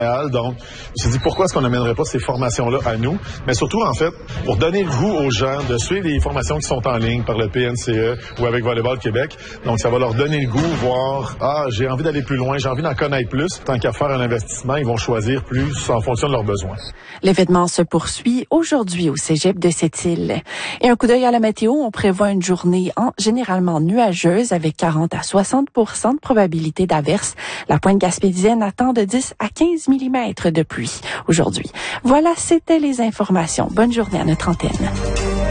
Donc, je me suis dit, pourquoi est-ce qu'on n'amènerait pas ces formations-là à nous? Mais surtout, en fait, pour donner le goût aux gens de suivre les formations qui sont en ligne par le PNCE ou avec Volleyball Québec. Donc, ça va leur donner le goût, voir, j'ai envie d'aller plus loin, j'ai envie d'en connaître plus. Tant qu'à faire un investissement, ils vont choisir plus en fonction de leurs besoins. L'événement se poursuit aujourd'hui au Cégep de Sept-Îles. Et un coup d'œil à la météo, on prévoit une journée généralement nuageuse avec 40 à 60 % de probabilité d'averse. La pointe gaspésienne attend de 10 à 15 mm de pluie aujourd'hui. Voilà, c'était les informations. Bonne journée à notre antenne.